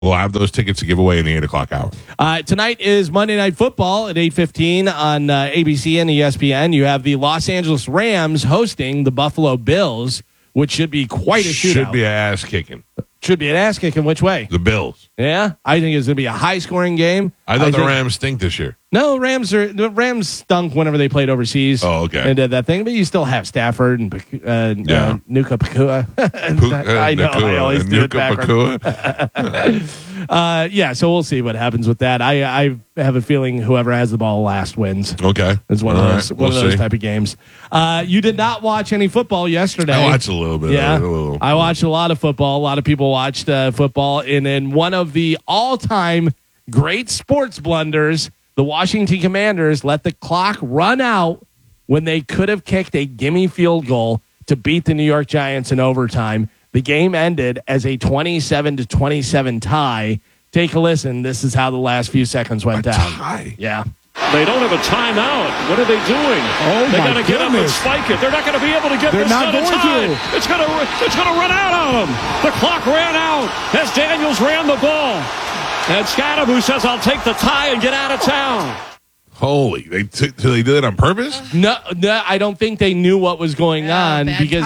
We'll have those tickets to give away in the 8 o'clock hour. Tonight is Monday Night Football at 8:15 on ABC and ESPN. You have the Los Angeles Rams hosting the Buffalo Bills, which should be quite a shootout. Should be an ass kicking. Should be an ass kicking. Which way? The Bills. Yeah, I think it's going to be a high-scoring game. I thought the Rams stink this year. No, the Rams stunk whenever they played overseas. Oh, okay. And did that thing, but you still have Stafford and Nuka Pakua. I know, I always do it backwards. So we'll see what happens with that. I have a feeling whoever has the ball last wins. Okay. It's one of those type of games. You did not watch any football yesterday. I watched a little bit. Yeah, a little. I watched a lot of football. A lot of people watched football. And in one of the all-time great sports blunders, the Washington Commanders let the clock run out when they could have kicked a gimme field goal to beat the New York Giants in overtime. The game ended as a 27-27 tie. Take a listen. This is how the last few seconds went down. Tie? Yeah. They don't have a timeout. What are they doing? They got to get up and spike it. They're not going to be able to get this out of time. It's going to run out on them. The clock ran out as Daniels ran the ball. And Scadaboo says, "I'll take the tie and get out of town." Holy, they did it on purpose? No, I don't think they knew what was going on because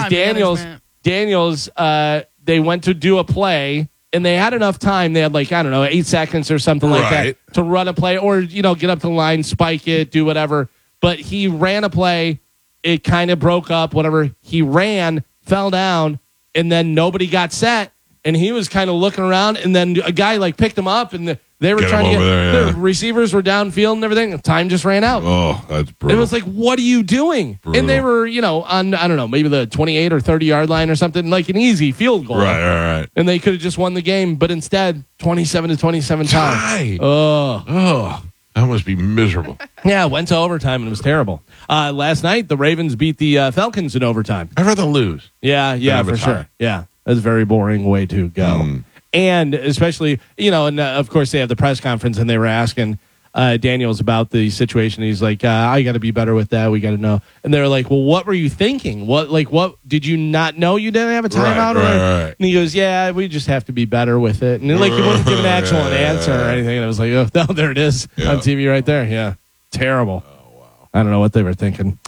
Daniels, they went to do a play and they had enough time. They had 8 seconds or something like that to run a play or, get up to the line, spike it, do whatever. But he ran a play. It kind of broke up, whatever. He ran, fell down, and then nobody got set. And he was kind of looking around, and then a guy picked him up, and they were trying to get the receivers were downfield and everything. Time just ran out. Oh, that's brutal. It was what are you doing? Brutal. And they were, on I don't know, maybe the 28 or 30 yard line or something, like an easy field goal. Right. And they could have just won the game, but instead 27-27 tie. Oh, that must be miserable. Yeah, went to overtime and it was terrible. Last night the Ravens beat the Falcons in overtime. I'd rather lose. Yeah, for sure. Yeah. That's a very boring way to go. And especially, and of course they have the press conference and they were asking Daniels about the situation. He's like, I got to be better with that. We got to know. And they're like, well, what were you thinking? What did you not know you didn't have a timeout? Right. And he goes, yeah, we just have to be better with it. And he wouldn't give an actual answer or anything. And I was like, oh, no, there it is on TV right there. Yeah. Terrible. Oh, wow. I don't know what they were thinking.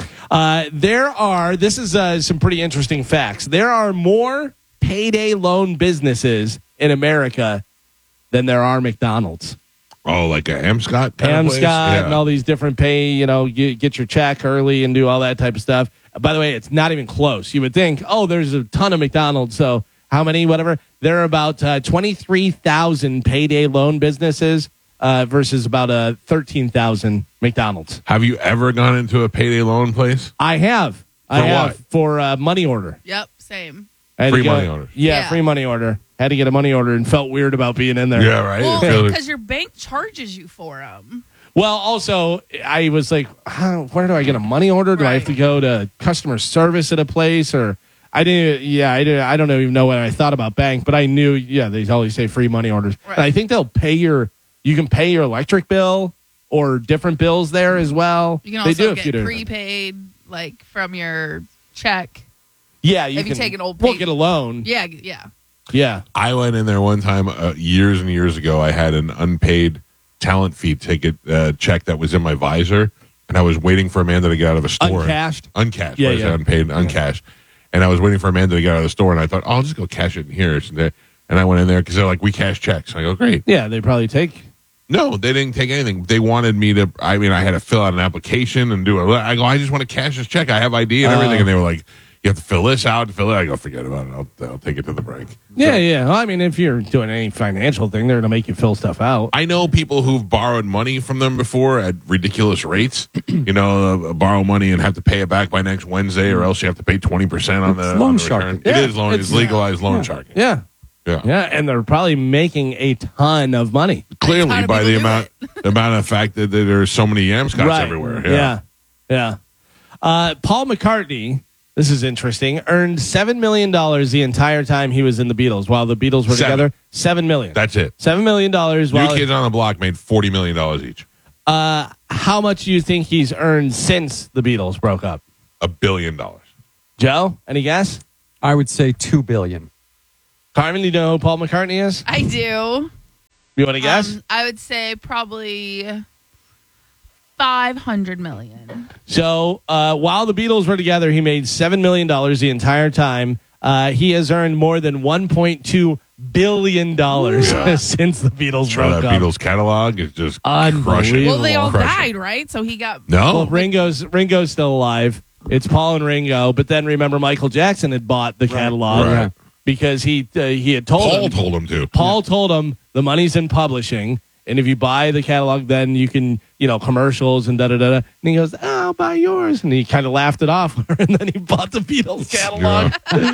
This is some pretty interesting facts. There are more payday loan businesses in America than there are McDonald's. Oh, like a Amscott kind of place? Amscott and all these different pay, you get your check early and do all that type of stuff. By the way, it's not even close. You would think, there's a ton of McDonald's, so how many, whatever? There are about 23,000 payday loan businesses versus about 13,000 McDonald's. Have you ever gone into a payday loan place? I have. For money order. Yep, same. Free money order. Yeah, free money order. Had to get a money order and felt weird about being in there. Yeah, right. Well, because your bank charges you for them. Well, also, I was like, where do I get a money order? Do I have to go to customer service at a place? Or I don't even know what I thought about bank, but I knew, they always say free money orders. Right. And I think you can pay your electric bill or different bills there as well. You can also get prepaid, from your check. Yeah, you can take an old get a loan. Yeah. I went in there one time years and years ago. I had an unpaid talent fee ticket check that was in my visor, and I was waiting for Amanda to get out of the store. Uncashed? Yeah. Unpaid, uncashed. And I was waiting for Amanda to get out of the store, and I thought, I'll just go cash it in here. And I went in there because they're like, we cash checks. And I go, great. Yeah, they probably take. No, they didn't take anything. They wanted me to, I had to fill out an application and do it. I go, I just want to cash this check. I have ID and everything. And they were like, you have to fill this out and fill it. I go, forget about it. I'll take it to the bank. Yeah. Well, if you're doing any financial thing, they're going to make you fill stuff out. I know people who've borrowed money from them before at ridiculous rates. Borrow money and have to pay it back by next Wednesday, or else you have to pay 20% on the loan sharking. sharking. It's legalized loan sharking. Yeah, and they're probably making a ton of money. Clearly, by the amount of fact that there's so many Amscotts everywhere. Yeah. Paul McCartney. This is interesting. Earned $7 million the entire time he was in the Beatles. While the Beatles were together, $7 million. That's it. $7 million. New Kids on the Block made $40 million each. How much do you think he's earned since the Beatles broke up? $1 billion. Joe, any guess? I would say $2 billion. Carmen, do you know who Paul McCartney is? I do. You want to guess? I would say probably $500 million. So while the Beatles were together, he made $7 million the entire time. He has earned more than $1.2 billion since the Beatles broke that up. Beatles catalog is just Unbelievable. crushing. Well, they all died, right? So he got... No. Well, Ringo's still alive. It's Paul and Ringo. But then remember, Michael Jackson had bought the catalog Right. because he had told him. Paul told him to. Paul told him the money's in publishing, and if you buy the catalog, then you can, commercials and da-da-da-da. And he goes, I'll buy yours. And he kind of laughed it off, and then he bought the Beatles catalog.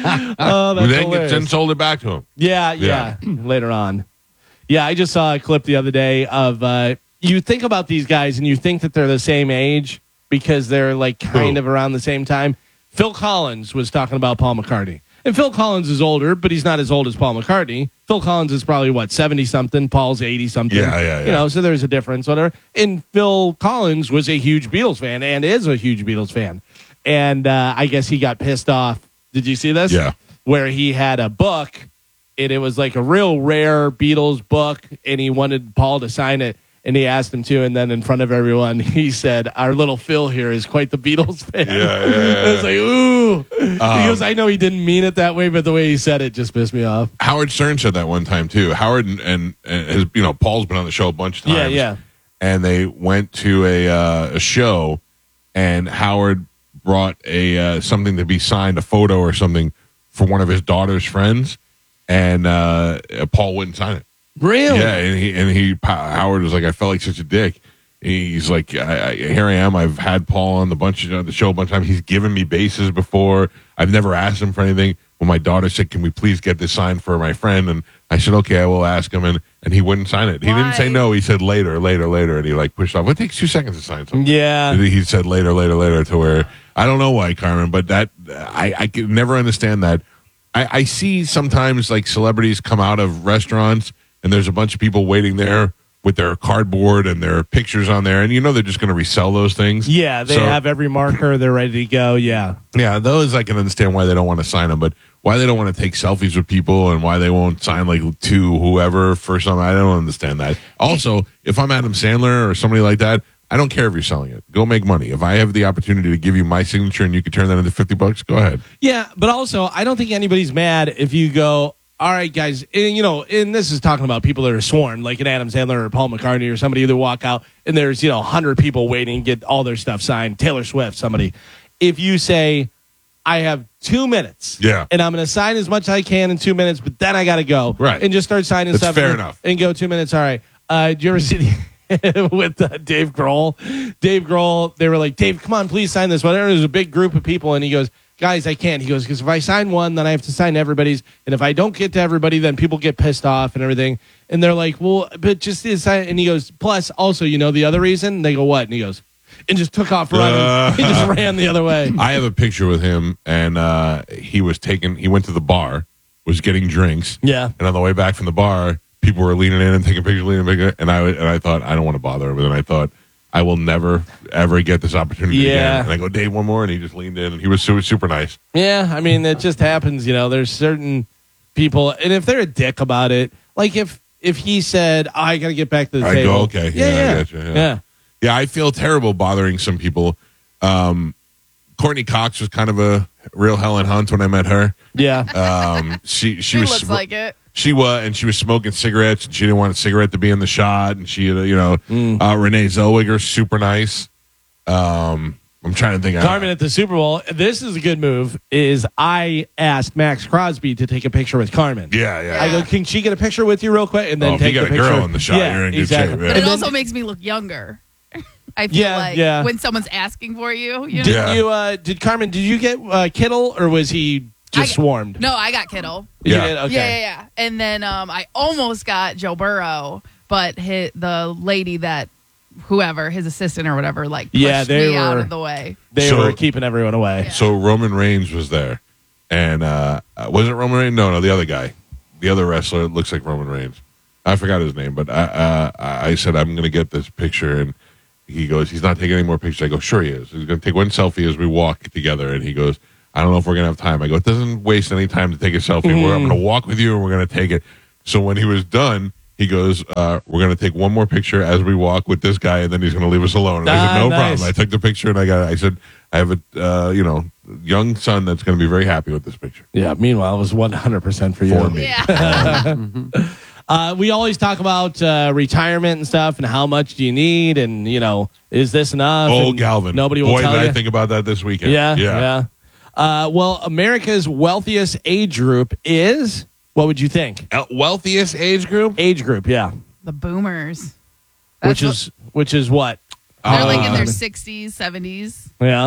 Oh, that's hilarious. Then sold it back to him. Yeah, later on. Yeah, I just saw a clip the other day of, you think about these guys, and you think that they're the same age because they're, like, kind of around the same time. Phil Collins was talking about Paul McCartney. And Phil Collins is older, but he's not as old as Paul McCartney. Phil Collins is probably, 70-something. Paul's 80-something. Yeah. So there's a difference, whatever. And Phil Collins was a huge Beatles fan and is a huge Beatles fan. And I guess he got pissed off. Did you see this? Yeah. Where he had a book, and it was like a real rare Beatles book, and he wanted Paul to sign it. And he asked him to, and then in front of everyone, he said, our little Phil here is quite the Beatles fan. Yeah. I was like, ooh. He goes, I know he didn't mean it that way, but the way he said it just pissed me off. Howard Stern said that one time, too. Howard and his, Paul's been on the show a bunch of times. Yeah. And they went to a show, and Howard brought something to be signed, a photo or something, for one of his daughter's friends, and Paul wouldn't sign it. Really? Yeah, and Howard was like, I felt like such a dick. He's like, here I am. I've had Paul on the show a bunch of times. He's given me bases before. I've never asked him for anything. When my daughter said, can we please get this signed for my friend? And I said, okay, I will ask him. And he wouldn't sign it. He didn't say no. He said later. And he pushed off. It takes 2 seconds to sign something. Yeah. He said later to where, I don't know why, Carmen, but that, I could never understand that. I see sometimes like celebrities come out of restaurants and there's a bunch of people waiting there with their cardboard and their pictures on there. And they're just going to resell those things. Yeah, they have every marker. They're ready to go. Yeah. Yeah, those I can understand why they don't want to sign them. But why they don't want to take selfies with people and why they won't sign to whoever for something, I don't understand that. Also, if I'm Adam Sandler or somebody like that, I don't care if you're selling it. Go make money. If I have the opportunity to give you my signature and you can turn that into $50, go ahead. Yeah, but also, I don't think anybody's mad if you go, all right, guys, and this is talking about people that are sworn, like an Adam Sandler or Paul McCartney or somebody that walk out and there's, 100 people waiting to get all their stuff signed, Taylor Swift, somebody. If you say, I have 2 minutes, and I'm going to sign as much as I can in 2 minutes, but then I got to go, right, and just start signing stuff. Fair enough. And go 2 minutes. All right. Did you ever see with Dave Grohl? Dave Grohl, they were like, Dave, come on, please sign this. Whatever. There's a big group of people, and he goes, guys, I can't. He goes, because if I sign one, then I have to sign everybody's. And if I don't get to everybody, then people get pissed off and everything. And they're like, well, but just sign. And he goes, plus, also, the other reason? And they go, what? And he goes, and just took off running. He just ran the other way. I have a picture with him, and he went to the bar, was getting drinks. Yeah. And on the way back from the bar, people were leaning in and taking pictures, and I thought, I don't want to bother him. And then I thought, I will never, ever get this opportunity again. And I go, Dave, one more. And he just leaned in, and he was super nice. Yeah, I mean, it just happens. There's certain people, and if they're a dick about it, like if he said, I got to get back to the table. I go, okay. Yeah, I got you. Yeah, I feel terrible bothering some people. Courtney Cox was kind of a real Helen Hunt when I met her. Yeah. She looks like it. She was smoking cigarettes, and she didn't want a cigarette to be in the shot. And she, Renee Zellweger, super nice. I'm trying to think. Carmen at the Super Bowl. This is a good move. Is I asked Max Crosby to take a picture with Carmen. Yeah. I go, can she get a picture with you real quick, and then take if you a got picture? a girl in the shot, you're in good shape. Yeah. But it also makes me look younger. I feel like when someone's asking for you. Did Carmen? Did you get Kittle, or was he just swarmed? No, I got Kittle. You did? Okay. Yeah. And then I almost got Joe Burrow, but the lady that his assistant or whatever, pushed me out of the way. They were keeping everyone away. Yeah. So Roman Reigns was there, and was it Roman Reigns? No, the other guy, the other wrestler looks like Roman Reigns. I forgot his name, but I said I'm going to get this picture, and he goes, he's not taking any more pictures. I go, sure he is. He's going to take one selfie as we walk together, and he goes, I don't know if we're going to have time. I go, it doesn't waste any time to take a selfie. I'm going to walk with you, and we're going to take it. So when he was done, He goes, we're going to take one more picture as we walk with this guy, and then he's going to leave us alone. And I said, no problem. I took the picture, and I said, I have a young son that's going to be very happy with this picture. Yeah. Meanwhile, it was 100% for you. For me. Yeah. We always talk about retirement and stuff, and how much do you need, and is this enough? Oh, and Galvin, nobody will tell you. Boy, did I think about that this weekend. Yeah. Well, America's wealthiest age group is. What would you think? Wealthiest age group? Age group, yeah. The boomers. Which is what? They're like in their 60s, 70s. Yeah.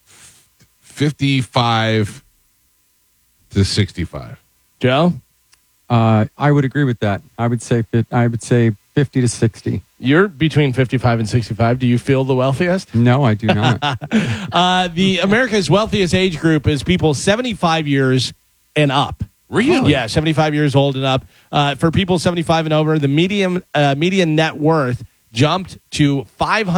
55 to 65. Joe? I would agree with that. I would say 50 to 60. You're between 55 and 65. Do you feel the wealthiest? No, I do not. The America's wealthiest age group is people 75 years and up. Really? Yeah, 75 years old and up. For people 75 and over, the median net worth jumped to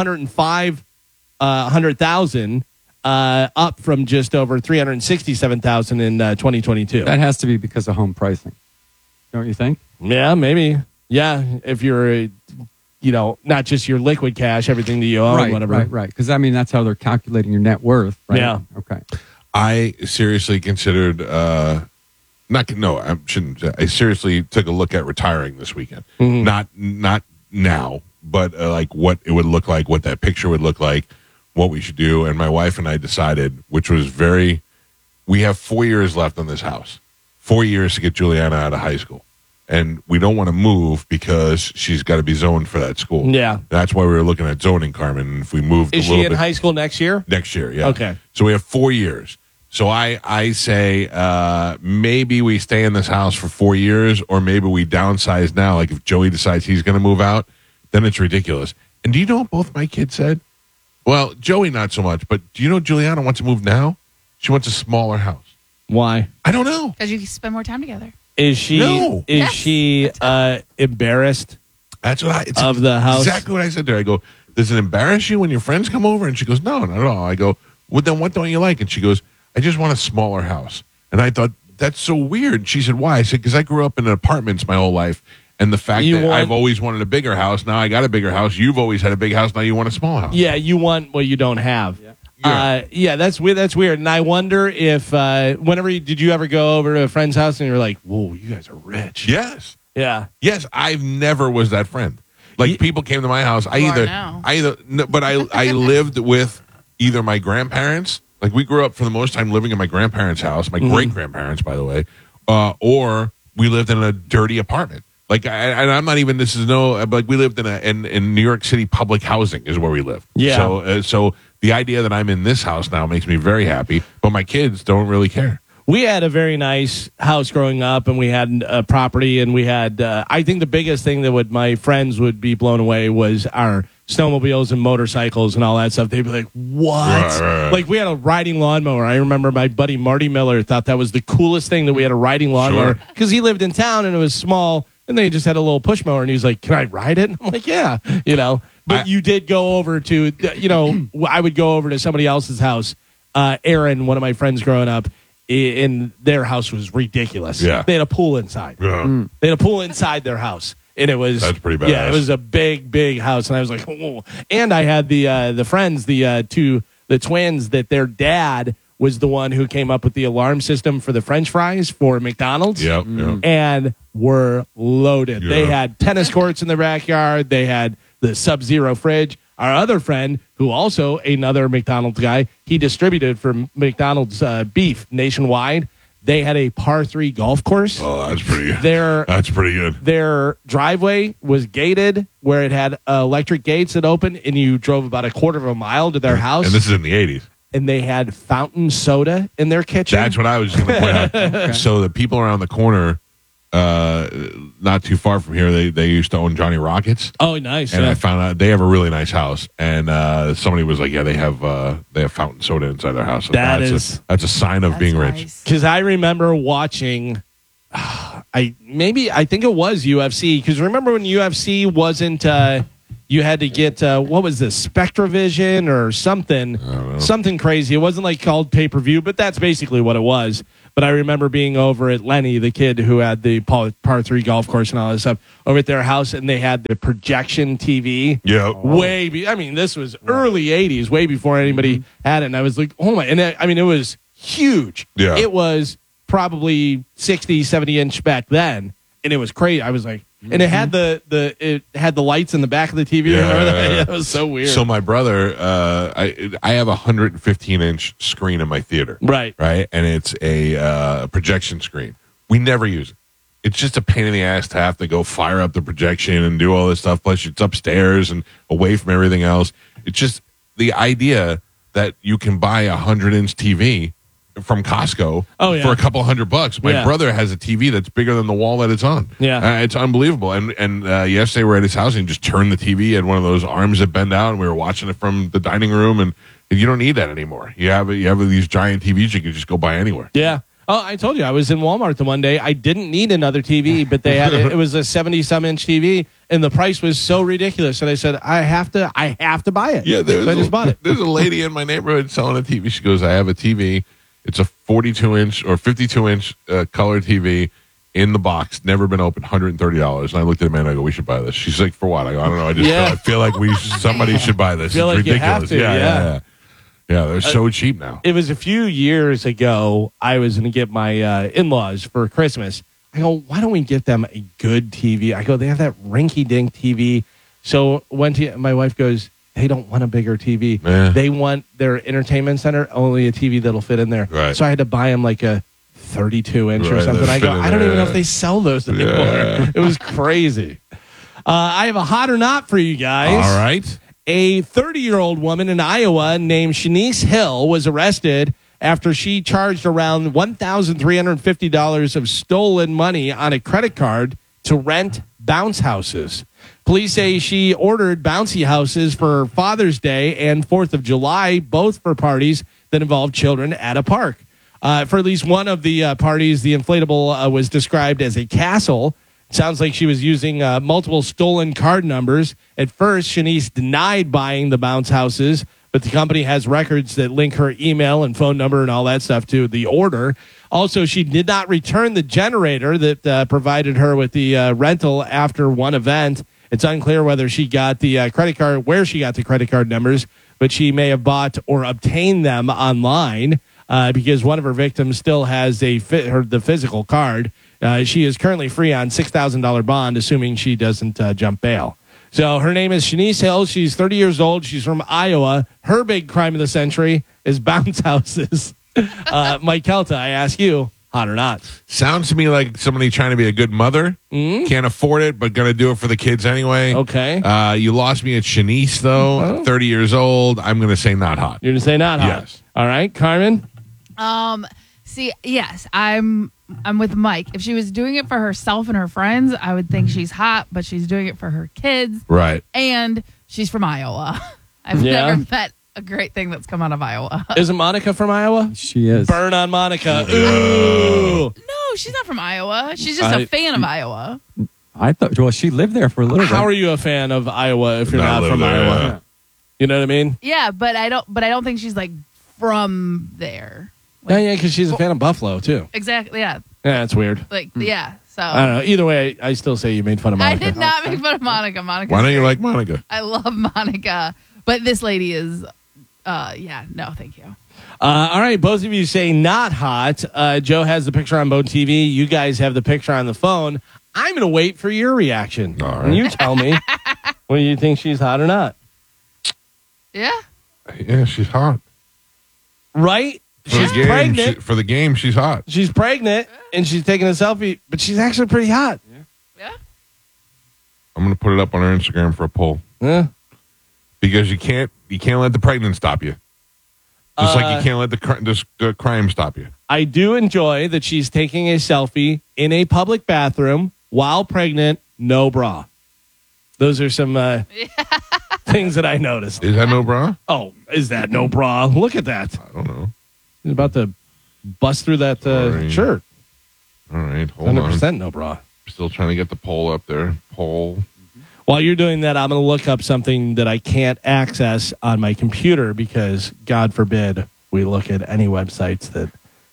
$505,000, up from just over $367,000 in 2022. That has to be because of home pricing, don't you think? Yeah, maybe. Yeah, if you're, not just your liquid cash, everything that you own, whatever. Right. Because that's how they're calculating your net worth, right? Yeah. Okay. I seriously considered. I shouldn't. I seriously took a look at retiring this weekend. Mm-hmm. Not now, but like what it would look like, what that picture would look like, what we should do. And my wife and I decided, which was we have 4 years left on this house, 4 years to get Juliana out of high school. And we don't want to move because she's got to be zoned for that school. Yeah. That's why we were looking at zoning, Carmen. If we moved Is she in high school next year? Next year, yeah. Okay. So we have 4 years. So I say maybe we stay in this house for 4 years, or maybe we downsize now. Like if Joey decides he's going to move out, then it's ridiculous. And do you know what both my kids said? Well, Joey not so much, but do you know Juliana wants to move now? She wants a smaller house. Why? I don't know. Because you spend more time together. Is she embarrassed? That's what of the house? Exactly what I said to her. I go, does it embarrass you when your friends come over? And she goes, no, not at all. I go, well, then what don't you like? And she goes, I just want a smaller house. And I thought, that's so weird. She said, why? I said, because I grew up in apartments my whole life. And the fact that I've always wanted a bigger house, now I got a bigger house. You've always had a big house, now you want a small house. Yeah, you want what you don't have. Yeah, that's weird. That's weird. And I wonder if did you ever go over to a friend's house and you're like, whoa, you guys are rich? Yes. Yeah. Yes, I've never was that friend. Like people came to my house. I lived with either my grandparents. Like we grew up for the most time living in my grandparents' house, my great grandparents, by the way, or we lived in a dirty apartment. Like, and I'm not even. This is like we lived in New York City public housing is where we lived. Yeah. So the idea that I'm in this house now makes me very happy. But my kids don't really care. We had a very nice house growing up, and we had a property, and we had. I think the biggest thing that my friends would be blown away was our snowmobiles and motorcycles and all that stuff. They'd be like, what? Right. Like we had a riding lawnmower. I remember my buddy Marty Miller thought that was the coolest thing that we had a riding lawnmower because he lived in town and it was small. And they just had a little push mower, and he was like, can I ride it? And I'm like, yeah, But you did go over to, I would go over to somebody else's house. Aaron, one of my friends growing up, in their house was ridiculous. Yeah. They had a pool inside. Yeah. They had a pool inside their house. And it was that's pretty badass. Yeah, it was a big, big house. And I was like, oh. And I had the friends, the twins, that their dad was the one who came up with the alarm system for the French fries for McDonald's. Yep. And were loaded. Yeah. They had tennis courts in the backyard. They had the Sub-Zero fridge. Our other friend, who also another McDonald's guy, he distributed for McDonald's beef nationwide. They had a par 3 golf course. Oh, that's pretty good. That's pretty good. Their driveway was gated where it had electric gates that opened, and you drove about a quarter of a mile to their house. And this is in the 80s. And they had fountain soda in their kitchen. That's what I was going to point out. Okay. So the people around the corner, not too far from here, they used to own Johnny Rockets. Oh, nice. And I found out they have a really nice house. And somebody was like, yeah, they have fountain soda inside their house. So that's a sign of being rich. Because I remember watching, I think it was UFC. Because remember when UFC wasn't... you had to get, what was this, SpectraVision or something crazy. It wasn't like called pay-per-view, but that's basically what it was. But I remember being over at Lenny, the kid who had the par 3 golf course and all this stuff, over at their house, and they had the projection TV. Yeah. This was early 80s, way before anybody had it. And I was like, oh my, and it was huge. Yeah. It was probably 60, 70-inch back then, and it was crazy. I was like, and it had it had the lights in the back of the TV. Yeah. Remember that? Yeah, it was so weird. So my brother, I have a 115-inch screen in my theater. Right. And it's a projection screen. We never use it. It's just a pain in the ass to have to go fire up the projection and do all this stuff. Plus, it's upstairs and away from everything else. It's just the idea that you can buy a 100-inch TV from Costco for a couple $100. My brother has a TV that's bigger than the wall that it's on. Yeah. It's unbelievable. And yesterday we were at his house and he just turned the TV, had one of those arms that bend out, and we were watching it from the dining room, and you don't need that anymore. You have these giant TVs you can just go buy anywhere. Yeah. Oh, I told you, I was in Walmart the one day. I didn't need another TV, but they had it was a 70-some-inch TV, and the price was so ridiculous. And I said, I have to buy it. Yeah, so I just bought it. There's a lady in my neighborhood selling a TV. She goes, I have a TV. It's a 42-inch or 52-inch color TV in the box, never been opened, $130. And I looked at Amanda, I go, we should buy this. She's like, for what? I go, I don't know. I feel like somebody should buy this. It's like ridiculous. You have to, yeah, they're so cheap now. It was a few years ago. I was going to get my in-laws for Christmas. I go, why don't we get them a good TV? I go, they have that rinky-dink TV. So my wife goes, they don't want a bigger TV. Yeah. They want their entertainment center, only a TV that'll fit in there. Right. So I had to buy them like a 32-inch or something. I go, I don't even know if they sell those anymore. Yeah. It was crazy. I have a hot or not for you guys. All right. A 30-year-old woman in Iowa named Shanice Hill was arrested after she charged around $1,350 of stolen money on a credit card to rent bounce houses. Police say she ordered bouncy houses for Father's Day and 4th of July, both for parties that involved children at a park. For at least one of the parties, the inflatable was described as a castle. It sounds like she was using multiple stolen card numbers. At first, Shanice denied buying the bounce houses, but the company has records that link her email and phone number and all that stuff to the order. Also, she did not return the generator that provided her with the rental after one event. It's unclear whether she got the credit card, where she got the credit card numbers, but she may have bought or obtained them online because one of her victims still has the physical card. She is currently free on $6,000 bond, assuming she doesn't jump bail. So her name is Shanice Hill. She's 30 years old. She's from Iowa. Her big crime of the century is bounce houses. Mike Kelta, I ask you, hot or not? Sounds to me like somebody trying to be a good mother. Can't afford it, but going to do it for the kids anyway. Okay. You lost me at Shanice, though. 30 years old. I'm going to say not hot. You're going to say not hot? Yes. All right. Carmen? See, yes, I'm with Mike. If she was doing it for herself and her friends, I would think she's hot, but she's doing it for her kids. Right. And she's from Iowa. I've never met a great thing that's come out of Iowa. Isn't Monica from Iowa? She is. Burn on Monica. Ooh. No, she's not from Iowa. She's just a fan of Iowa. I thought, well, she lived there for a little bit. How are you a fan of Iowa if you're not from Iowa? Yeah. You know what I mean? Yeah, but I don't think she's like from there. Yeah, because she's a fan of Buffalo too. Exactly. Yeah. Yeah, it's weird. Like, yeah. So I don't know. Either way, I still say you made fun of Monica. I did not make fun of Monica. Monica. Why don't you like Monica? I love Monica, but this lady is. No, thank you. All right, both of you say not hot. Joe has the picture on Bone TV. You guys have the picture on the phone. I'm going to wait for your reaction. All right. And you tell me whether you think she's hot or not. Yeah. Yeah, she's hot. Right? She's pregnant. For the game, she's hot. She's pregnant, and she's taking a selfie, but she's actually pretty hot. Yeah. I'm going to put it up on her Instagram for a poll. Yeah. Because you can't let the pregnant stop you. Just like you can't let the crime stop you. I do enjoy that she's taking a selfie in a public bathroom while pregnant, no bra. Those are some things that I noticed. Is that no bra? Oh, is that no bra? Look at that. I don't know. He's about to bust through that shirt. All right, hold 100% on. no bra. Still trying to get the poll up there. Poll. While you're doing that, I'm going to look up something that I can't access on my computer because, God forbid, we look at any websites that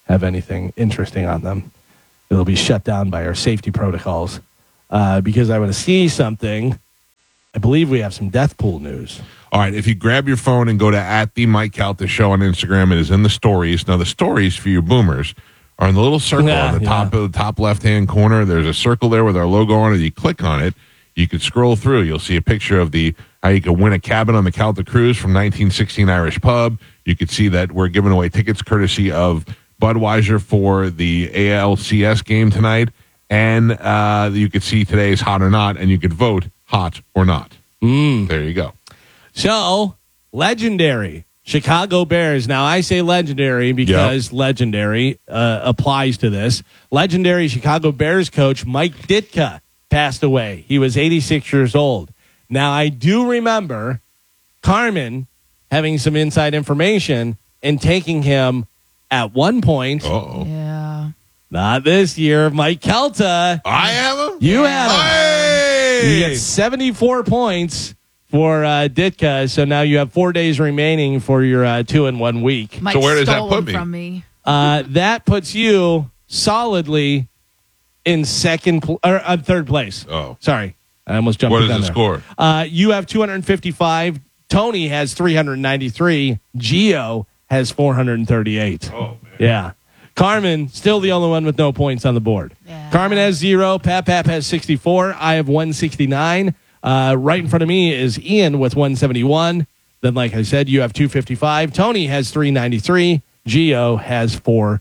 have anything interesting on them. It'll be shut down by our safety protocols. Because I want to see something. I believe we have some death pool news. All right, if you grab your phone and go to @the Mike Calta Show on Instagram, it is in the stories. Now, the stories for you boomers are in the little circle on the top of the top left-hand corner. There's a circle there with our logo on it. You click on it. You can scroll through. You'll see a picture of how you can win a cabin on the Calta Cruise from 1916 Irish Pub. You can see that we're giving away tickets courtesy of Budweiser for the ALCS game tonight. And you could see today's Hot or Not, and you could vote hot or not. There you go. So, legendary Chicago Bears. Now, I say legendary because legendary applies to this. Legendary Chicago Bears coach Mike Ditka passed away. He was 86 years old. Now, I do remember Carmen having some inside information and taking him at one point. Uh-oh. Yeah. Not this year. Mike Calta. I have him? You had him. Hey! You get 74 points for Ditka, so now you have 4 days remaining for your 2-in-1 week. Mike So where does that stole put him me? from me. That puts you solidly in third place. Oh. Sorry. I almost jumped What the gun is the there. score? You have 255. Tony has 393. Gio has 438. Oh, man. Yeah. Carmen, still the only one with no points on the board. Yeah. Carmen has 0. Pap has 64. I have 169. Right in front of me is Ian with 171. Then, like I said, you have 255. Tony has 393. Gio has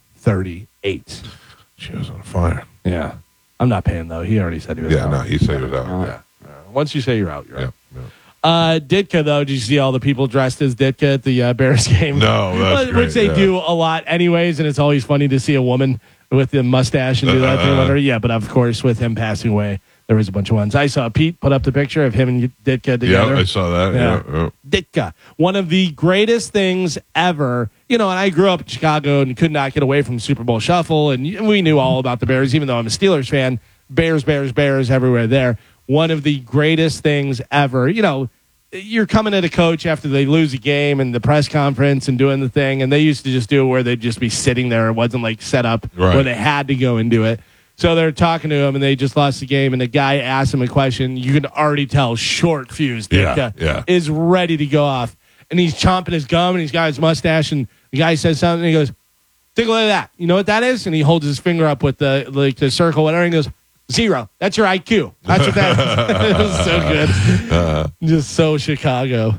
438. She was on fire. Yeah. I'm not paying, though. He already said he was out. No, he said he was out. Yeah. Once you say you're out, you're out. Yeah. Ditka, though, did you see all the people dressed as Ditka at the Bears game? No, that's great. Which they do a lot anyways, and it's always funny to see a woman with the mustache and do that thing with her. Yeah, but of course, with him passing away, there was a bunch of ones. I saw Pete put up the picture of him and Ditka together. Yeah, I saw that. Yeah. Ditka, one of the greatest things ever. You know, and I grew up in Chicago and could not get away from Super Bowl Shuffle, and we knew all about the Bears, even though I'm a Steelers fan. Bears everywhere there. One of the greatest things ever. You know, you're coming at a coach after they lose a game and the press conference and doing the thing, and they used to just do it where they'd just be sitting there. It wasn't like set up where they had to go and do it. So they're talking to him, and they just lost the game, and the guy asked him a question. You can already tell short fuse. Ditka is ready to go off, and he's chomping his gum, and he's got his mustache, and the guy says something, and he goes, "Take a look at that. You know what that is?" And he holds his finger up with the circle, whatever, and he goes, 0. That's your IQ. That's what that is. It was so good. Just so Chicago.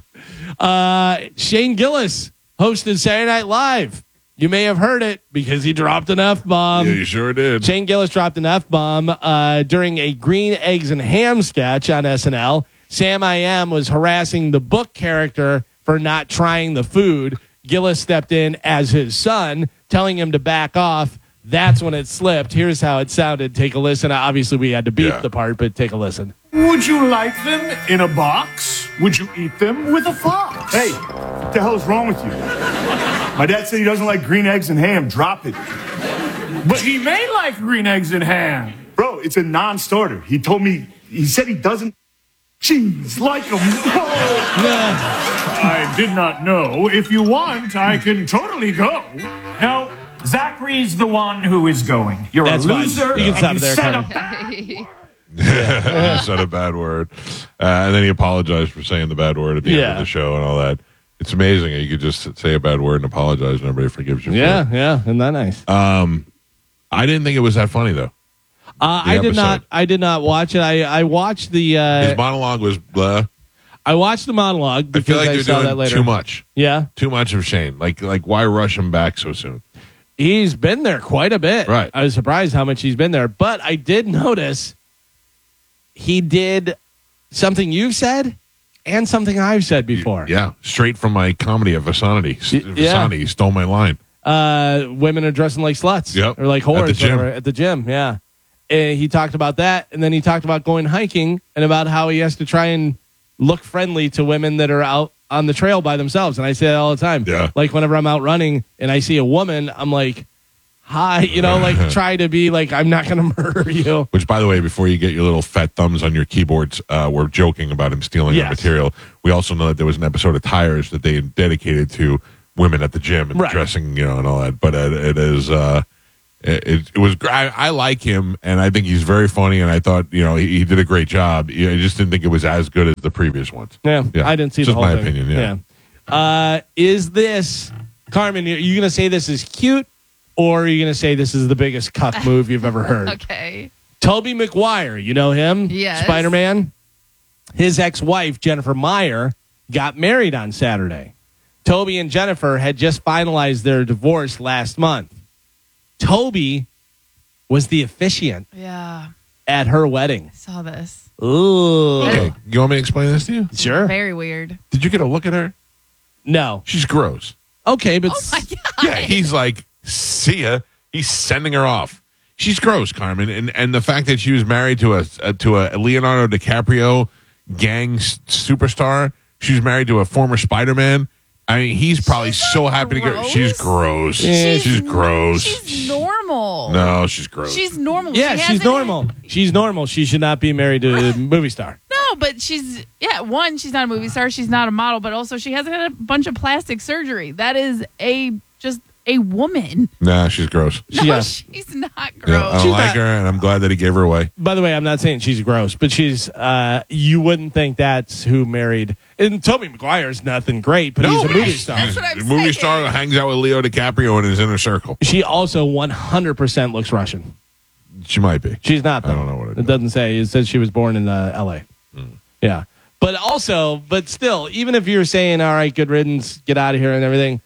Shane Gillis hosted Saturday Night Live. You may have heard it because he dropped an F-bomb. Yeah, you sure did. Shane Gillis dropped an F-bomb during a green eggs and ham sketch on SNL. Sam I Am was harassing the book character for not trying the food. Gillis stepped in as his son, telling him to back off. That's when it slipped. Here's how it sounded. Take a listen. Obviously, we had to beep the part, but take a listen. Would you like them in a box? Would you eat them with a fox? Hey, what the hell is wrong with you? My dad said he doesn't like green eggs and ham. Drop it. But he may like green eggs and ham. Bro, it's a non-starter. He said he doesn't cheese like them. I did not know. If you want, I can totally go. No. Zachary's the one who is going. You're a loser. Fine. You can stop there, He said a bad word. And then he apologized for saying the bad word at the end of the show and all that. It's amazing. You could just say a bad word and apologize and everybody forgives you for it. Yeah. Isn't that nice? I didn't think it was that funny, though. I did not watch it. I watched the... his monologue was blah. I watched the monologue because I feel like saw they're that doing later. too much. Yeah? Too much of Shane. Like why rush him back so soon? He's been there quite a bit. Right. I was surprised how much he's been there. But I did notice he did something you've said and something I've said before. Yeah. Straight from my comedy of Visanity. Visanity. He stole my line. Women are dressing like sluts. Yep. Or like whores. At the gym. At the gym, yeah. And he talked about that. And then he talked about going hiking and about how he has to try and look friendly to women that are out on the trail by themselves. And I say that all the time. Yeah. Like whenever I'm out running and I see a woman, I'm like, hi, like try to be like, I'm not going to murder you. Which, by the way, before you get your little fat thumbs on your keyboards, we're joking about him stealing our material. We also know that there was an episode of Tires that they dedicated to women at the gym and dressing, and all that. But it is. It was. I like him, and I think he's very funny. And I thought, he did a great job. I just didn't think it was as good as the previous ones. Yeah. I didn't see just the whole my thing. opinion. Yeah. Is this, Carmen? Are you going to say this is cute, or are you going to say this is the biggest cuck move you've ever heard? Okay. Tobey Maguire, you know him? Yes. Spider-Man. His ex-wife Jennifer Meyer got married on Saturday. Tobey and Jennifer had just finalized their divorce last month. Tobey was the officiant at her wedding. I saw this. Ooh. Okay. You want me to explain this to you? Sure. Very weird. Did you get a look at her? No. She's gross. Okay, but... Oh, my God. Yeah, he's like, see ya. He's sending her off. She's gross, Carmen. And the fact that she was married to a Leonardo DiCaprio gang superstar. She was married to a former Spider-Man. I mean, he's probably so happy to get. She's gross. She's gross. She's normal. No, she's gross. She's normal. Yeah, she's normal. She's normal. She should not be married to a movie star. No, but she's she's not a movie star. She's not a model, but also she hasn't had a bunch of plastic surgery. That is just a woman. Nah, she's gross. No, she's not gross. Yeah, I don't like her, and I'm glad that he gave her away. By the way, I'm not saying she's gross, but she's. You wouldn't think that's who married. And Tobey Maguire's nothing great, but he's a movie star. That's what I'm The movie saying. star hangs out with Leo DiCaprio in his inner circle. She also 100% looks Russian. She might be. She's not, though. I don't know what it doesn't say. It says she was born in L.A. Yeah. But still, even if you're saying, all right, good riddance, get out of here and everything,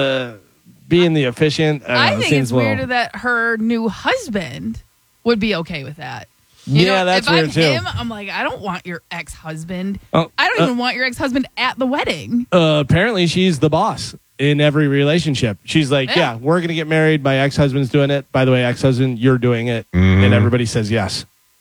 being the officiant, I think it's weirder that her new husband would be okay with that. That's weird too. If I'm him, I'm like, I don't want your ex-husband. Oh, I don't even want your ex-husband at the wedding. Apparently, she's the boss in every relationship. She's like, we're going to get married. My ex-husband's doing it. By the way, ex-husband, you're doing it. Mm-hmm. And everybody says yes.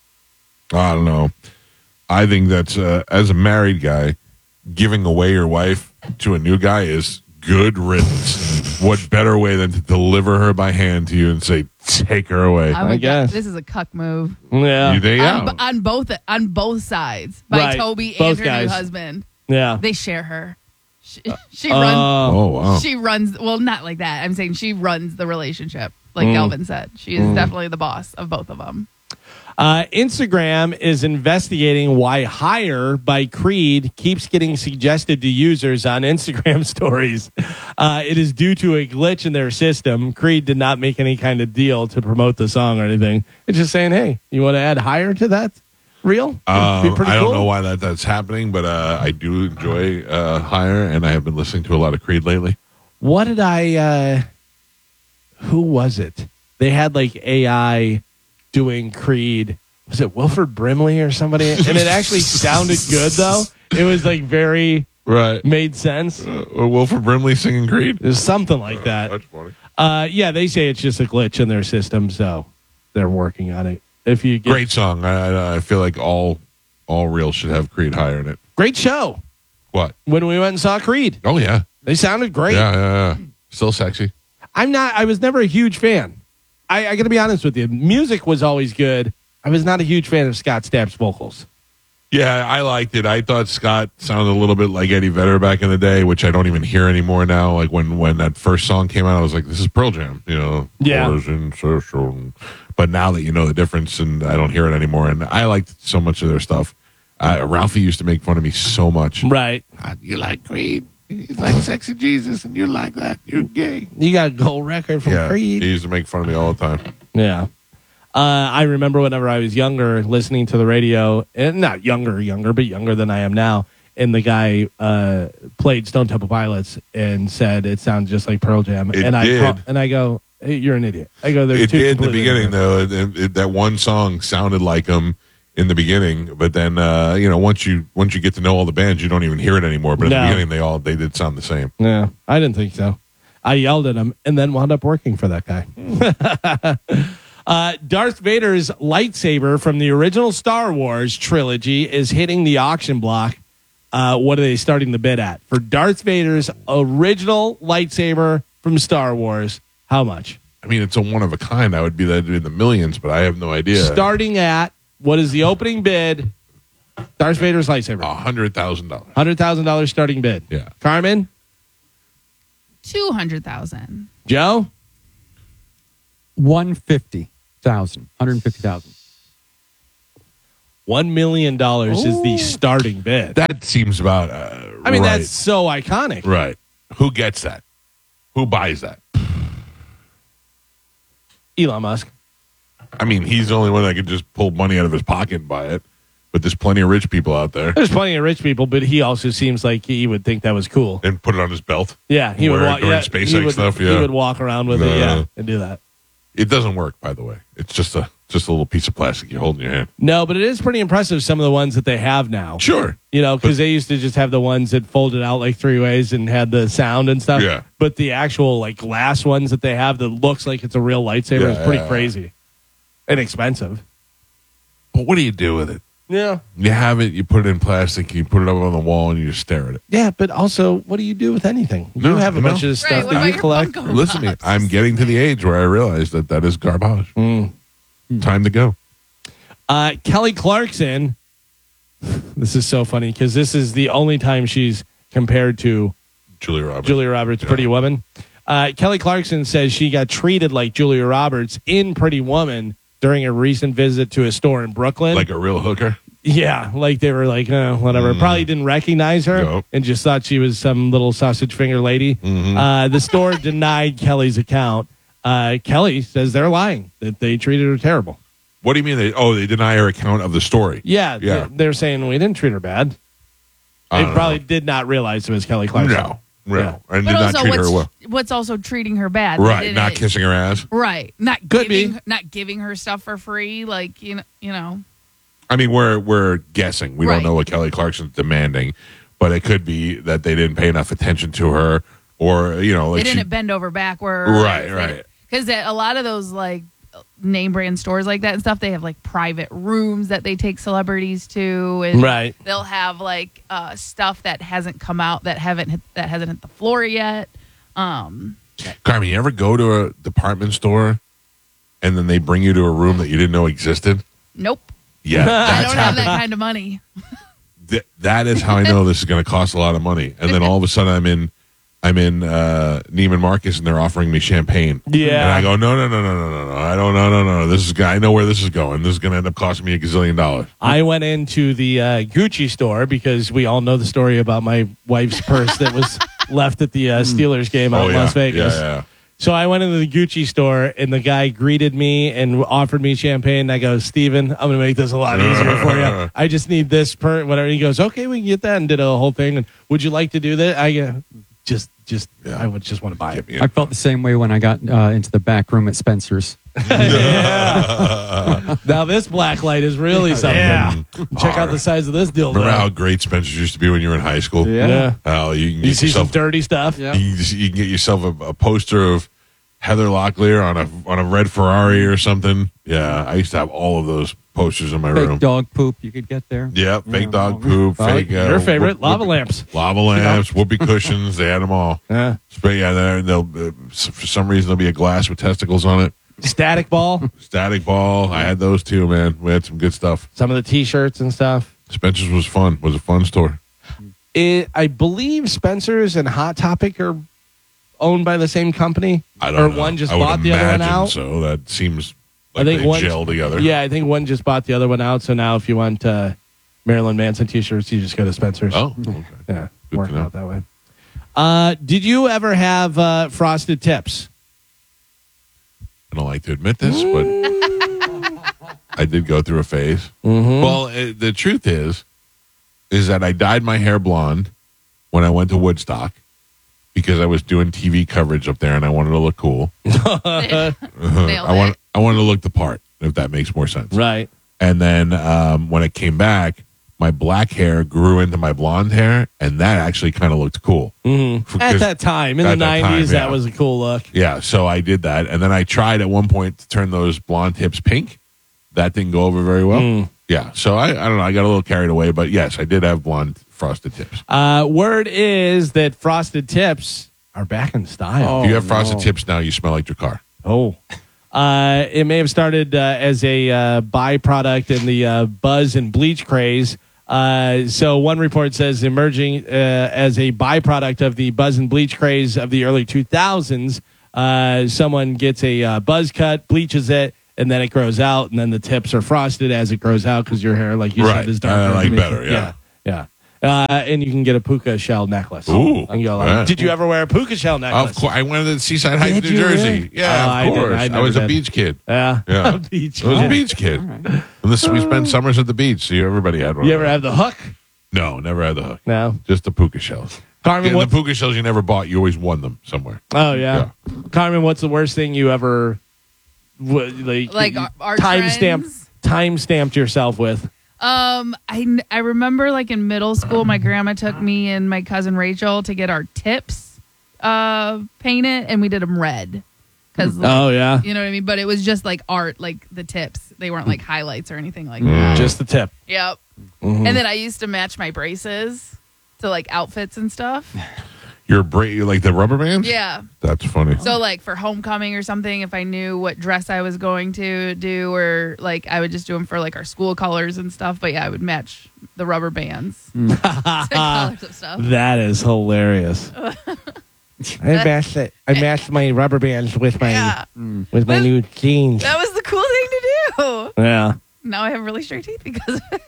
I don't know. I think that's, as a married guy, giving away your wife to a new guy is good riddance. What better way than to deliver her by hand to you and say, take her away? I guess. This is a cuck move. Yeah. You think? Yeah. On both sides. By Tobey and her new husband. Yeah. They share her. She runs. Oh, wow. She runs. Well, not like that. I'm saying she runs the relationship. Like Galvin said. She is definitely the boss of both of them. Instagram is investigating why Higher by Creed keeps getting suggested to users on Instagram stories. It is due to a glitch in their system. Creed did not make any kind of deal to promote the song or anything. It's just saying, hey, you want to add Higher to that reel? I don't know why that's happening, but I do enjoy Higher, and I have been listening to a lot of Creed lately. What did who was it? They had like AI doing Creed. Was it Wilford Brimley or somebody? And it actually sounded good, though. It was like very made sense. Wilford Brimley singing Creed? There's something like that. That's funny. They say it's just a glitch in their system, so they're working on it. Great song. I feel like all reels should have Creed Higher in it. Great show. What? When we went and saw Creed. Oh, yeah. They sounded great. Yeah. Still sexy. I was never a huge fan. I got to be honest with you. Music was always good. I was not a huge fan of Scott Stapp's vocals. Yeah, I liked it. I thought Scott sounded a little bit like Eddie Vedder back in the day, which I don't even hear anymore now. Like when that first song came out, I was like, this is Pearl Jam, Yeah. But now that you know the difference, and I don't hear it anymore, and I liked so much of their stuff. Ralphie used to make fun of me so much. Right. You like Creed? He's like Sexy Jesus, and you like that. You're gay. You got a gold record from Creed. He used to make fun of me all the time. Yeah. I remember whenever I was younger, listening to the radio, and not younger, but younger than I am now, and the guy played Stone Temple Pilots and said it sounds just like Pearl Jam. I go, hey, you're an idiot. I go, it did in the beginning, though. That one song sounded like him in the beginning, but then once you get to know all the bands, you don't even hear it anymore. But in the beginning, they did sound the same. Yeah, I didn't think so. I yelled at him and then wound up working for that guy. Darth Vader's lightsaber from the original Star Wars trilogy is hitting the auction block. What are they starting the bid at? For Darth Vader's original lightsaber from Star Wars, how much? I mean, it's a one of a kind. That would be in the millions, but I have no idea. Starting at, what is the opening bid? Darth Vader's lightsaber. $100,000. $100,000 starting bid. Yeah. Carmen? $200,000. Joe? 150,000. $1 million is the starting bid. That seems about. I mean, right. that's so iconic. Right. Who gets that? Who buys that? Elon Musk. I mean, he's the only one that could just pull money out of his pocket and buy it. But there's plenty of rich people out there. There's plenty of rich people, but he also seems like he would think that was cool. And put it on his belt. Yeah, he would walk. During SpaceX stuff. Yeah, he would walk around with it. Yeah, and do that. It doesn't work, by the way. It's just a little piece of plastic you hold in your hand. No, but it is pretty impressive. Some of the ones that they have now. Sure, because they used to just have the ones that folded out like three ways and had the sound and stuff. Yeah. But the actual like glass ones that they have that looks like it's a real lightsaber is pretty crazy and expensive. But what do you do with it? Yeah. You have it, you put it in plastic, you put it up on the wall, and you just stare at it. Yeah, but also, what do you do with anything? You have a bunch of stuff that you collect. Listen to me. I'm getting to the age where I realize that is garbage. Time to go. Kelly Clarkson. This is so funny because this is the only time she's compared to Julia Roberts, Pretty Woman. Kelly Clarkson says she got treated like Julia Roberts in Pretty Woman during a recent visit to a store in Brooklyn. Like a real hooker? Yeah, like they were like, whatever. Probably didn't recognize her and just thought she was some little sausage finger lady. The store denied Kelly's account. Kelly says they're lying, that they treated her terrible. What do you mean? They deny her account of the story? Yeah. They're saying we didn't treat her bad. They probably did not realize it was Kelly Clarkson. No. Yeah. And did not treat her well. What's also treating her bad? Right, not kissing her ass. Right, not giving her stuff for free. Like you know. I mean, we're guessing. We don't know what Kelly Clarkson's demanding, but it could be that they didn't pay enough attention to her, or like they didn't bend over backward. Right. Because a lot of those like name brand stores like that and stuff, they have like private rooms that they take celebrities to, and they'll have like stuff that hasn't come out that hasn't hit the floor yet. Carmen, you ever go to a department store and then they bring you to a room that you didn't know existed? Nope. Yeah, I don't have that kind of money. That is how I know this is going to cost a lot of money. And then all of a sudden I'm in Neiman Marcus and they're offering me champagne. Yeah. And I go, no. I don't know. This is, I know where this is going. This is going to end up costing me $1 gazillion. I went into the Gucci store because we all know the story about my wife's purse that was left at the Steelers game out in Las Vegas. Yeah. So I went into the Gucci store and the guy greeted me and offered me champagne. And I go, Steven, I'm going to make this a lot easier for you. I just need this whatever. He goes, okay, we can get that, and did a whole thing. And would you like to do that? I go, I would just want to buy it. I felt the same way when I got into the back room at Spencer's. Yeah. Now this black light is really something. Yeah. Check out the size of this deal. Remember how great Spencer's used to be when you were in high school? Yeah. How you can get you see yourself some dirty stuff. Yeah. You can get yourself a poster of Heather Locklear on a red Ferrari or something. Yeah, I used to have all of those posters in my room. Fake dog poop you could get there. Yeah, fake dog poop. Fake your favorite lava lamps. Lava lamps, whoopee cushions. They had them all. Yeah. They'll for some reason there'll be a glass with testicles on it. Static ball. Static ball. I had those too, man. We had some good stuff. Some of the T-shirts and stuff. Spencer's was fun. Was a fun store. I believe Spencer's and Hot Topic are owned by the same company. I don't know. One just I would bought the other one imagine out. So that seems like they gel together. Yeah, I think one just bought the other one out. So now if you want Marilyn Manson T-shirts, you just go to Spencer's. Oh, okay. Yeah, Good working to know. out that way. Did you ever have Frosted Tips? I don't like to admit this, but I did go through a phase. Mm-hmm. Well, the truth is that I dyed my hair blonde when I went to Woodstock because I was doing TV coverage up there and I wanted to look cool. I wanted to look the part, if that makes more sense. Right. And then when it came back, my black hair grew into my blonde hair, and that actually kind of looked cool. Mm-hmm. At that time, in the 90s, that was a cool look. Yeah, so I did that. And then I tried at one point to turn those blonde tips pink. That didn't go over very well. Yeah, so I don't know. I got a little carried away, but yes, I did have blonde frosted tips. Word is that Frosted Tips are back in style. If you have frosted tips now, you smell like your car. Oh. It may have started as a byproduct in the buzz and bleach craze So one report says emerging as a byproduct of the buzz and bleach craze of the early 2000s, someone gets a buzz cut, bleaches it, and then it grows out, and then the tips are frosted as it grows out because your hair, like you said, is darker. I like better, yeah. And you can get a puka shell necklace. Ooh. Did you ever wear a puka shell necklace? Of course. I went to the Seaside Heights, New Jersey. Really? Yeah, of course. I was a beach kid. Yeah. I A beach was a kid. beach kid. And we spent summers at the beach, so everybody had one. You ever have the hook? No, never had the hook. No. Just the puka shells. Carmen, the puka shells you never bought, you always won them somewhere. Oh, yeah. Carmen, what's the worst thing you ever our time stamped yourself with? I remember like in middle school, my grandma took me and my cousin Rachel to get our tips painted, and we did them red. You know what I mean? But it was just like art, like the tips. They weren't like highlights or anything like that. Just the tip. Yep. Mm-hmm. And then I used to match my braces to like outfits and stuff. Your like the rubber bands? Yeah. That's funny. So like for homecoming or something, if I knew what dress I was going to do, or like I would just do them for like our school colors and stuff. But yeah, I would match the rubber bands to colors of stuff. That is hilarious. I matched my rubber bands with my new jeans. That was the cool thing to do. Yeah. Now I have really straight teeth because of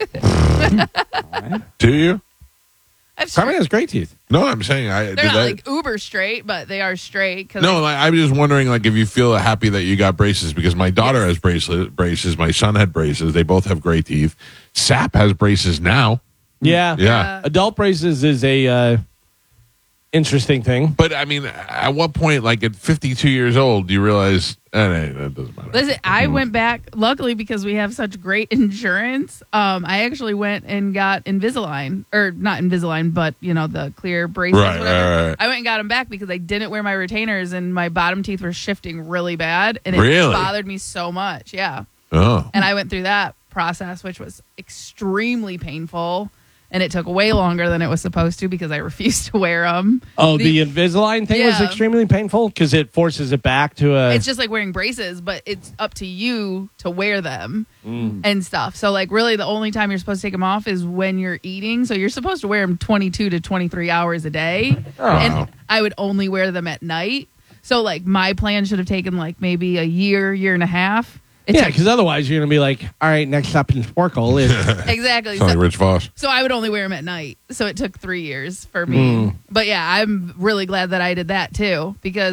it. Do you? Carmen has great teeth. No, I'm saying they're not like uber straight, but they are straight. No, I'm just wondering, like, if you feel happy that you got braces, because my daughter has braces, my son had braces. They both have great teeth. Sap has braces now. Yeah. Adult braces is a interesting thing. But I mean, at what point, like at 52 years old, do you realize that doesn't matter? Listen, I went back, luckily, because we have such great insurance. I actually went and got Invisalign, or not Invisalign, but the clear braces. Right. I went and got them back because I didn't wear my retainers, and my bottom teeth were shifting really bad, and it bothered me so much. Yeah. Oh. And I went through that process, which was extremely painful. And it took way longer than it was supposed to because I refused to wear them. Oh, the Invisalign thing was extremely painful because it forces it back to a... It's just like wearing braces, but it's up to you to wear them and stuff. So, like, really the only time you're supposed to take them off is when you're eating. So you're supposed to wear them 22 to 23 hours a day. Oh. And I would only wear them at night. So, like, my plan should have taken, like, maybe a year and a half. Because otherwise you're going to be like, all right, next up in Sporkle is... Exactly. Like Rich Voss. So I would only wear them at night. So it took 3 years for me. But yeah, I'm really glad that I did that too, because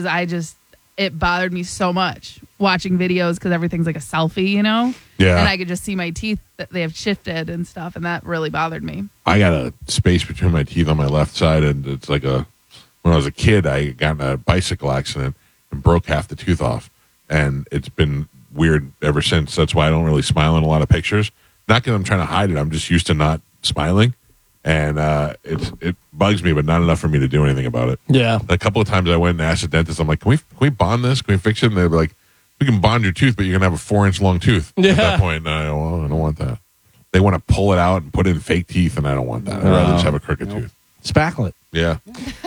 it bothered me so much watching videos because everything's like a selfie, Yeah. And I could just see my teeth that they have shifted and stuff, and that really bothered me. I got a space between my teeth on my left side, and it's like when I was a kid, I got in a bicycle accident and broke half the tooth off. And it's been weird ever since. That's why I don't really smile in a lot of pictures. Not because I'm trying to hide it. I'm just used to not smiling, and it bugs me, but not enough for me to do anything about it. Yeah. A couple of times I went and asked the dentist, I'm like, can we bond this? Can we fix it? And they're like, we can bond your tooth, but you're gonna have a 4-inch long tooth. Yeah. At that point, I don't want that. They want to pull it out and put in fake teeth, and I don't want that. I'd rather just have a crooked tooth. Spackle it. Yeah.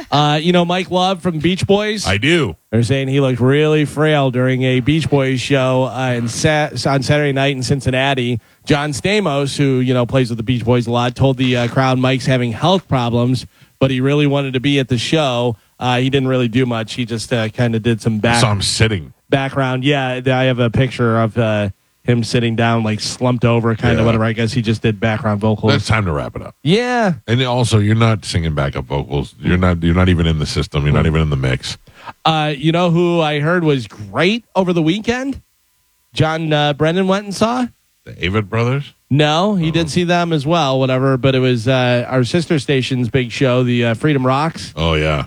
Mike Love from Beach Boys? I do. They're saying he looked really frail during a Beach Boys show on Saturday night in Cincinnati. John Stamos, who, plays with the Beach Boys a lot, told the crowd Mike's having health problems, but he really wanted to be at the show. He didn't really do much. He just kind of did some I saw him sitting. Background. Yeah, I have a picture of him sitting down, like slumped over, kind of whatever. I guess he just did background vocals. It's time to wrap it up. Yeah. And also, you're not singing backup vocals. You're not even in the system. You're not even in the mix. You know who I heard was great over the weekend? John Brennan went and saw? The Avett Brothers? No, he did see them as well, whatever. But it was our sister station's big show, the Freedom Rocks. Oh, yeah.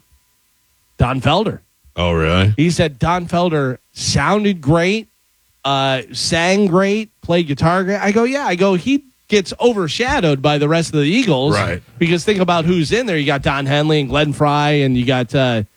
Don Felder. Oh, really? He said Don Felder sounded great. Sang great, played guitar great. I go, he gets overshadowed by the rest of the Eagles. Right. Because think about who's in there. You got Don Henley and Glenn Fry, and you got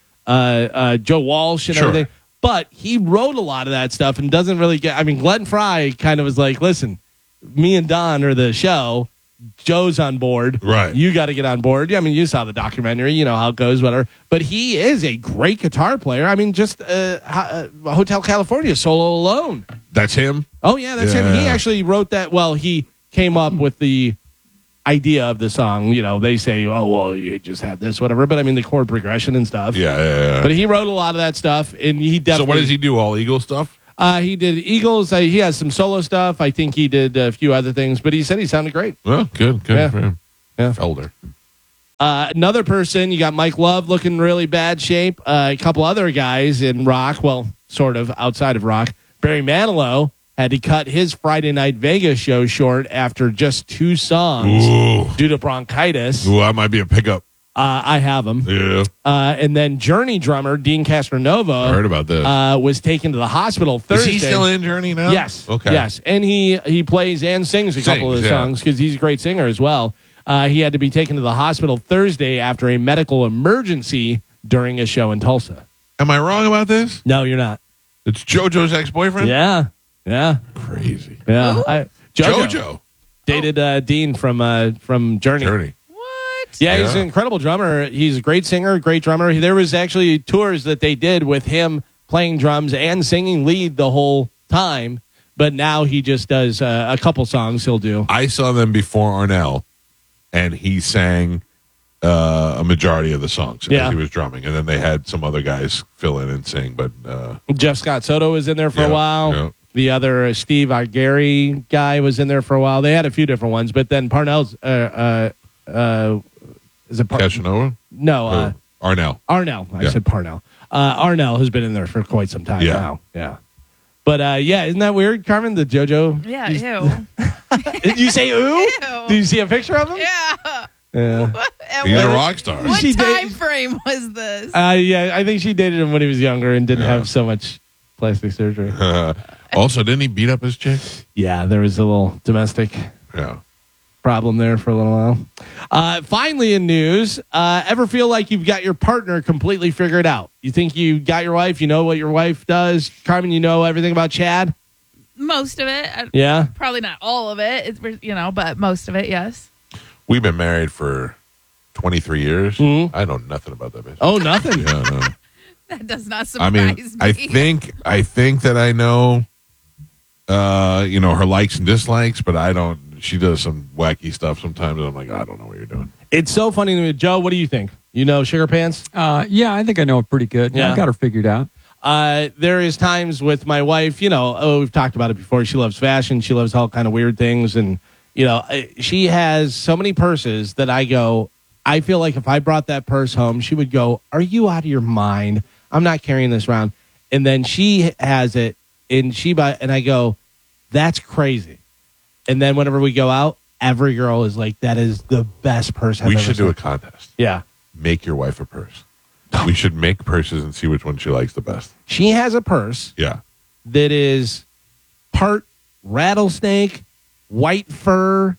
Joe Walsh and everything. But he wrote a lot of that stuff and doesn't really Glenn Fry kind of was like, listen, me and Don are the show. Joe's on board. Right. You got to get on board. I mean, you saw the documentary. You know how it goes, whatever. But he is a great guitar player. I mean, just Hotel California, Solo Alone. That's him? Oh, yeah, that's him. He actually wrote that. Well, he came up with the idea of the song. They say, oh, well, you just have this, whatever. But I mean, the chord progression and stuff. Yeah. But he wrote a lot of that stuff, and he definitely. So what does he do? All Eagles stuff? He did Eagles. He has some solo stuff. I think he did a few other things, but he said he sounded great. Well, good Yeah. for him. Yeah. Felder. Another person, you got Mike Love looking really bad shape. A couple other guys in rock, well, sort of outside of rock. Barry Manilow had to cut his Friday Night Vegas show short after just 2 songs due to bronchitis. Ooh, that might be a pickup. I have him. Yeah. And then Journey drummer Dean Castronova. I heard about this. Was taken to the hospital Thursday. Is he still in Journey now? Yes. Okay. Yes, and he plays and sings a couple of the songs because he's a great singer as well. He had to be taken to the hospital Thursday after a medical emergency during a show in Tulsa. Am I wrong about this? No, you're not. It's JoJo's ex-boyfriend? Yeah. Crazy. Yeah. JoJo. Dated Dean from Journey. What? Yeah, he's an incredible drummer. He's a great singer, great drummer. There was actually tours that they did with him playing drums and singing lead the whole time. But now he just does a couple songs he'll do. I saw them before Arnell, and he sang a majority of the songs as he was drumming. And then they had some other guys fill in and sing. But Jeff Scott Soto was in there for a while. Yeah. The other Steve Argari guy was in there for a while. They had a few different ones. But then Parnell's... is it Castronova? No. Arnell. I said Parnell. Arnell has been in there for quite some time now. Yeah. But, isn't that weird, Carmen? The JoJo? Yeah, ew. Did you say ooh? Ew. Did you see a picture of him? Yeah. Yeah. He's a rock star. What time frame was this? I think she dated him when he was younger and didn't have so much plastic surgery. Also, didn't he beat up his chick? Yeah, there was a little domestic problem there for a little while. Finally in news, ever feel like you've got your partner completely figured out? You think you got your wife, you know what your wife does? Carmen, you know everything about Chad? Most of it. Yeah? Probably not all of it, but most of it, yes. We've been married for 23 years. Mm-hmm. I know nothing about that bitch. Oh, nothing? Yeah, no. That does not surprise me. I think that I know, her likes and dislikes, but I don't. She does some wacky stuff sometimes, and I'm like, I don't know what you're doing. It's so funny to me. Joe, what do you think? You know Sugar Pants? Yeah, I think I know it pretty good. Yeah, I got her figured out. There is times with my wife, we've talked about it before. She loves fashion. She loves all kind of weird things. And, she has so many purses that I feel like if I brought that purse home, she would go, are you out of your mind? I'm not carrying this around. And then she has it and I go, that's crazy. And then whenever we go out, every girl is like, that is the best purse I've ever seen. We should do a contest. Yeah. Make your wife a purse. We should make purses and see which one she likes the best. She has a purse. Yeah. That is part rattlesnake, white fur,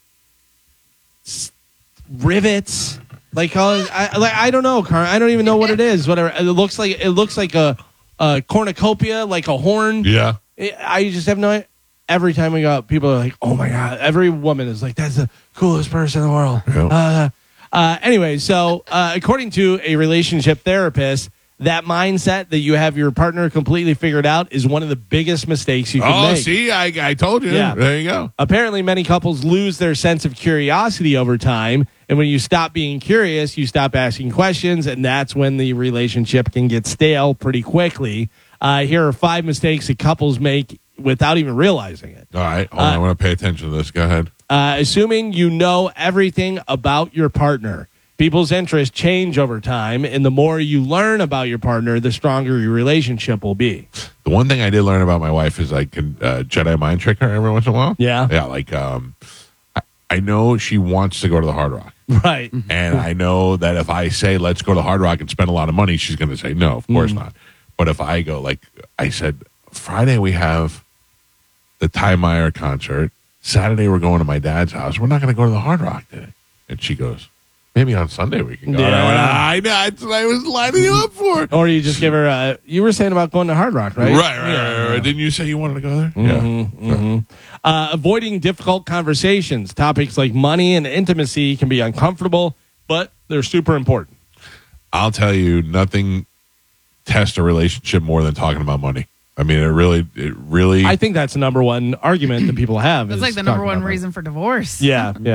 rivets. I don't know, Carl. I don't even know what it is. Whatever. It looks like a cornucopia, like a horn. Yeah. I just have no idea. Every time we go out, people are like, oh my God. Every woman is like, that's the coolest person in the world. Yeah. Anyway, so according to a relationship therapist, that mindset that you have your partner completely figured out is one of the biggest mistakes you can make. Oh, see, I told you. Yeah. There you go. Apparently, many couples lose their sense of curiosity over time. And when you stop being curious, you stop asking questions. And that's when the relationship can get stale pretty quickly. Here are 5 mistakes that couples make without even realizing it. All right. Hold on. I want to pay attention to this. Go ahead. Assuming you know everything about your partner. People's interests change over time, and the more you learn about your partner, the stronger your relationship will be. The one thing I did learn about my wife is I can Jedi mind trick her every once in a while. Yeah. Yeah, like I know she wants to go to the Hard Rock. Right. And I know that if I say, let's go to the Hard Rock and spend a lot of money, she's going to say, no, of course not. But if I go, like I said, Friday we have the Ty Meyer concert. Saturday we're going to my dad's house. We're not going to go to the Hard Rock today. And she goes, maybe on Sunday we can go. Yeah. I know. That's what I was lining you up for. Or you just give her you were saying about going to Hard Rock, right? Right. Didn't you say you wanted to go there? Avoiding difficult conversations. Topics like money and intimacy can be uncomfortable, but they're super important. I'll tell you, nothing tests a relationship more than talking about money. I mean, it really. I think that's the number one argument that people have. It's like the number one reason for divorce. Yeah.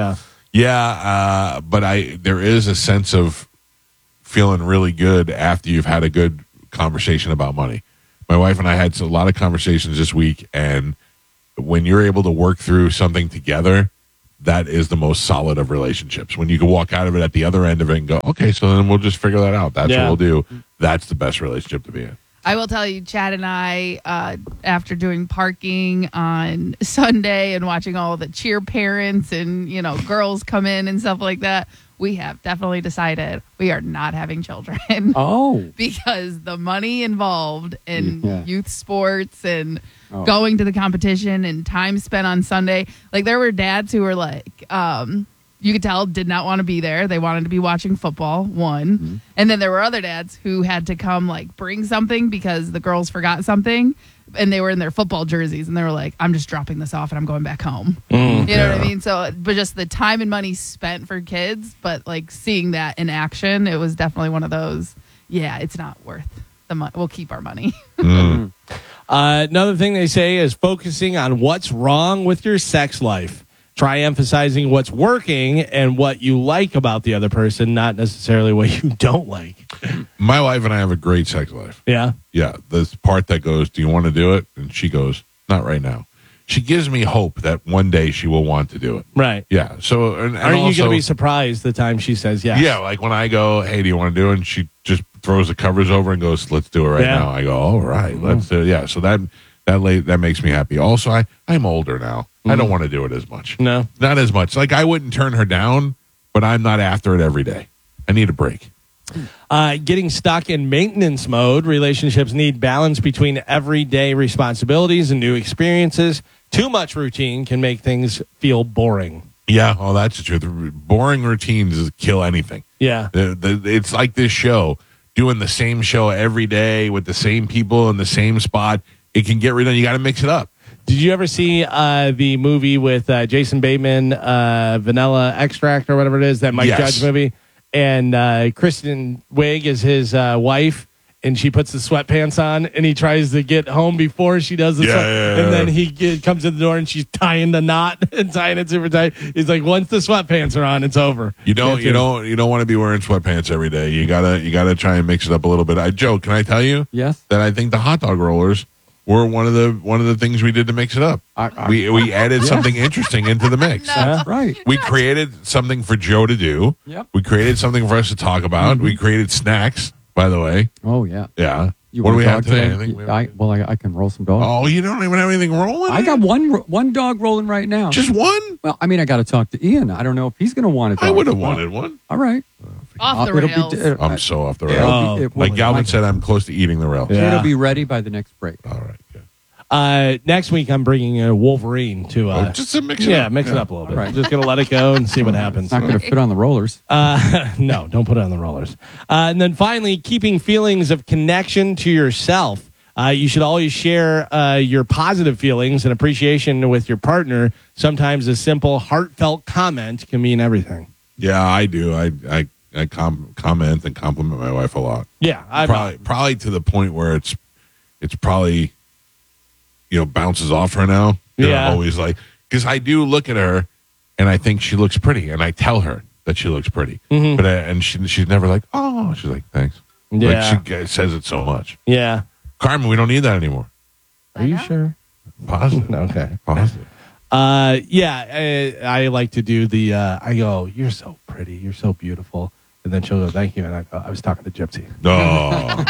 Yeah, but there is a sense of feeling really good after you've had a good conversation about money. My wife and I had a lot of conversations this week, and when you're able to work through something together, that is the most solid of relationships. When you can walk out of it at the other end of it and go, okay, so then we'll just figure that out. That's what we'll do. That's the best relationship to be in. I will tell you, Chad and I, after doing parking on Sunday and watching all the cheer parents and, girls come in and stuff like that, we have definitely decided we are not having children. Oh. Because the money involved in youth sports and going to the competition and time spent on Sunday. Like, there were dads who were like, you could tell did not want to be there. They wanted to be watching football, one. Mm-hmm. And then there were other dads who had to come, bring something because the girls forgot something. And they were in their football jerseys. And they were like, I'm just dropping this off and I'm going back home. You know what I mean? So, but just the time and money spent for kids. But, seeing that in action, it was definitely one of those, it's not worth the money. We'll keep our money. Another thing they say is focusing on what's wrong with your sex life. Try emphasizing what's working and what you like about the other person, not necessarily what you don't like. My wife and I have a great sex life. Yeah? Yeah. The part that goes, do you want to do it? And she goes, not right now. She gives me hope that one day she will want to do it. Right. Yeah. So, and are you going to be surprised the time she says yes? Yeah. Like when I go, hey, do you want to do it? And she just throws the covers over and goes, let's do it right now. I go, all right, let's do it. Yeah. So that makes me happy. Also, I'm older now. I don't want to do it as much. No. Not as much. I wouldn't turn her down, but I'm not after it every day. I need a break. Getting stuck in maintenance mode. Relationships need balance between everyday responsibilities and new experiences. Too much routine can make things feel boring. Yeah, well, that's the truth. Boring routines kill anything. Yeah. It's like this show, doing the same show every day with the same people in the same spot. It can get rid of. You got to mix it up. Did you ever see the movie with Jason Bateman, Vanilla Extract or whatever it is, that Mike Judge movie? And Kristen Wiig is his wife, and she puts the sweatpants on, and he tries to get home before she does the and then he comes in the door, and she's tying the knot and tying it super tight. He's like, once the sweatpants are on, it's over. You don't want to be wearing sweatpants every day. You gotta try and mix it up a little bit. Joe, can I tell you? Yes. That I think the hot dog rollers were one of the things we did to mix it up. We added something interesting into the mix. That's right. We created something for Joe to do. Yep. We created something for us to talk about. We created snacks, by the way. Oh, yeah. Yeah. What do we have today? I can roll some dogs. Oh, you don't even have anything rolling? I got one dog rolling right now. Just one? Well, I got to talk to Ian. I don't know if he's going to want it. I would have wanted one. All right. Off the rails. I'm so off the rails. Like Galvin said, I'm close to eating the rails. Yeah. It'll be ready by the next break. All right. Good. Next week, I'm bringing a Wolverine to just to mix it up. Yeah, mix it up a little bit. Right. Just going to let it go and see what happens. It's not going to fit on the rollers. No, don't put it on the rollers. And then finally, keeping feelings of connection to yourself. You should always share your positive feelings and appreciation with your partner. Sometimes a simple, heartfelt comment can mean everything. Yeah, I do. I comment and compliment my wife a lot. Yeah, probably to the point where it's probably bounces off her now. Yeah, I'm always like, because I do look at her and I think she looks pretty, and I tell her that she looks pretty, but and she's never like, oh, she's like, thanks. Yeah, like she says it so much. Yeah, Carmen, we don't need that anymore. Are you sure? Positive. Okay. Positive. I like to do the. I go, you're so pretty, you're so beautiful, and then she'll go, thank you, and I go, I was talking to Gypsy. No.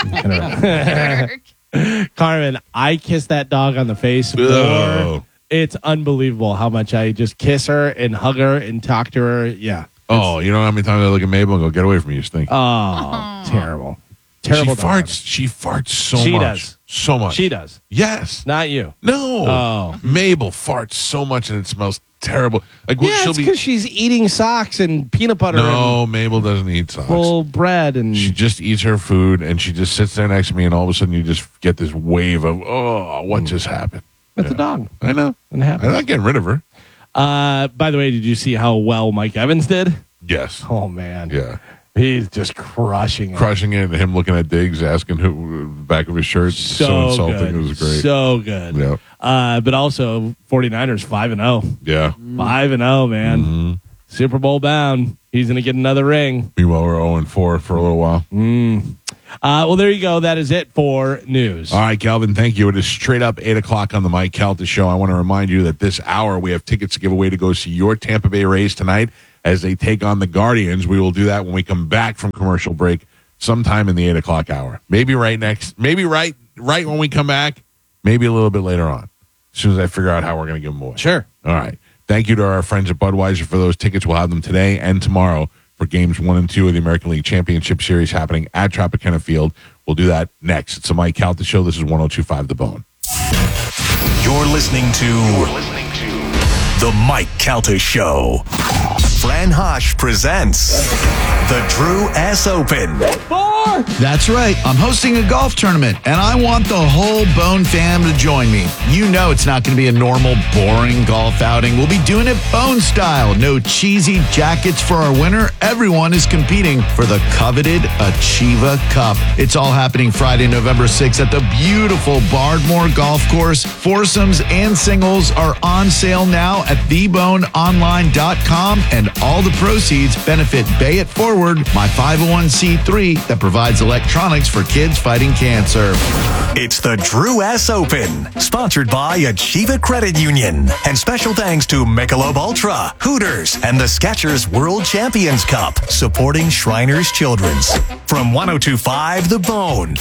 Carmen, I kiss that dog on the face more. It's unbelievable how much I just kiss her and hug her and talk to her. Yeah. Oh, you know how many times I look at Mabel and go, get away from me, you stink. Oh, terrible. Terrible. She farts so much. She does. So much. She does. Yes. Not you. No. Oh. Mabel farts so much and it smells terrible. Like, it's because she's eating socks and peanut butter. No, Mabel doesn't eat socks. Full bread. And she just eats her food and she just sits there next to me and all of a sudden you just get this wave of, what just happened? That's a dog. I know. It happens. I'm not getting rid of her. By the way, did you see how well Mike Evans did? Yes. Oh, man. Yeah. He's just crushing it. Crushing it, and him looking at Diggs, asking who back of his shirt. So insulting. Good. It was great. So good. Yeah. But also, 49ers 5-0. Yeah. 5-0, man. Mm-hmm. Super Bowl bound. He's going to get another ring. Meanwhile, we're 0-4 for a little while. Well, there you go. That is it for news. All right, Calvin, thank you. It is straight up 8 o'clock on the Mike Calta Show. I want to remind you that this hour we have tickets to give away to go see your Tampa Bay Rays tonight as they take on the Guardians. We will do that when we come back from commercial break sometime in the 8 o'clock hour. Maybe right when we come back, maybe a little bit later on, as soon as I figure out how we're going to give them away. Sure. All right. Thank you to our friends at Budweiser for those tickets. We'll have them today and tomorrow for games 1 and 2 of the American League Championship Series happening at Tropicana Field. We'll do that next. It's the Mike Calta Show. This is 102.5 The Bone. You're listening to The Mike Calta Show. Fran Hasch presents the Drew S. Open. That's right. I'm hosting a golf tournament, and I want the whole Bone fam to join me. You know it's not going to be a normal, boring golf outing. We'll be doing it Bone style. No cheesy jackets for our winner. Everyone is competing for the coveted Achieva Cup. It's all happening Friday, November 6th at the beautiful Bardmore Golf Course. Foursomes and singles are on sale now at theboneonline.com, and all the proceeds benefit Bay It Forward, my 501c3 that provides electronics for kids fighting cancer. It's the Drew S. Open, sponsored by Achieva Credit Union. And special thanks to Michelob Ultra, Hooters, and the Skechers World Champions Cup, supporting Shriners Children's. From 102.5 The Bone.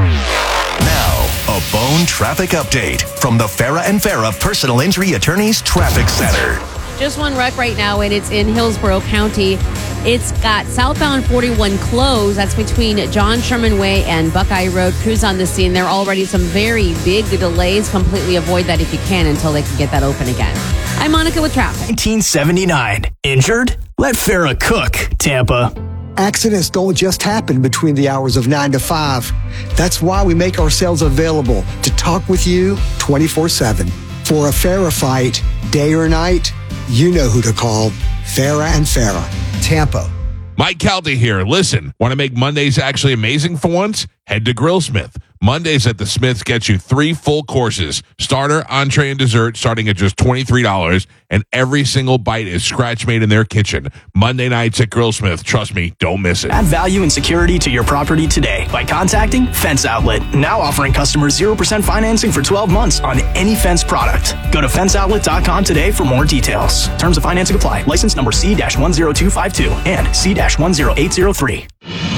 Now, a Bone traffic update from the Farah and Farah Personal Injury Attorneys Traffic Center. Just one wreck right now, and it's in Hillsborough County. It's got southbound 41 closed. That's between John Sherman Way and Buckeye Road. Crews on the scene. There are already some very big delays. Completely avoid that if you can until they can get that open again. I'm Monica with traffic. 1979. Injured? Let Farah cook, Tampa. Accidents don't just happen between the hours of 9 to 5. That's why we make ourselves available to talk with you 24/7. For a Farah fight, day or night, you know who to call. Farah and Farah, Tampa. Mike Calta here. Listen, want to make Mondays actually amazing for once? Head to Grillsmith. Mondays at the Smiths get you 3 full courses, starter, entree, and dessert, starting at just $23, and every single bite is scratch-made in their kitchen. Monday nights at Grillsmith. Trust me, don't miss it. Add value and security to your property today by contacting Fence Outlet. Now offering customers 0% financing for 12 months on any Fence product. Go to fenceoutlet.com today for more details. Terms of financing apply. License number C-10252 and C-10803.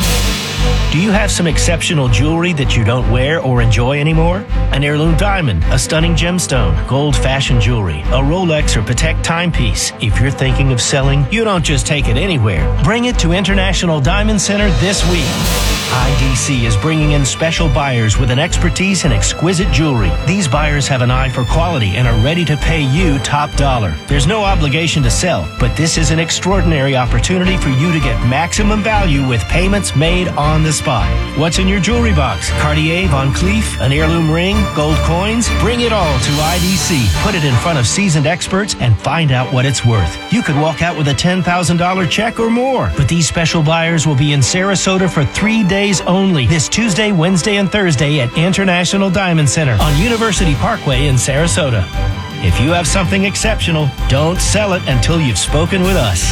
Do you have some exceptional jewelry that you don't wear or enjoy anymore? An heirloom diamond, a stunning gemstone, gold fashion jewelry, a Rolex or Patek timepiece. If you're thinking of selling, you don't just take it anywhere. Bring it to International Diamond Center this week. IDC is bringing in special buyers with an expertise in exquisite jewelry. These buyers have an eye for quality and are ready to pay you top dollar. There's no obligation to sell, but this is an extraordinary opportunity for you to get maximum value with payments made on the spot. What's in your jewelry box? Cartier, Van Cleef, an heirloom ring, gold coins? Bring it all to IDC. Put it in front of seasoned experts and find out what it's worth. You could walk out with a $10,000 check or more. But these special buyers will be in Sarasota for 3 days only. This Tuesday, Wednesday, and Thursday at International Diamond Center on University Parkway in Sarasota. If you have something exceptional, don't sell it until you've spoken with us.